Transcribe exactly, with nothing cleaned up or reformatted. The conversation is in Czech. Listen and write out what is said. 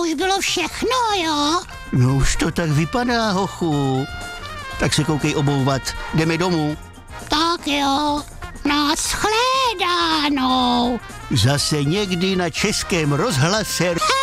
už bylo všechno, jo? No už to tak vypadá, hochu. Tak se koukej obouvat, jdeme domů. Tak jo, nashledanou. Zase někdy na Českém rozhlase.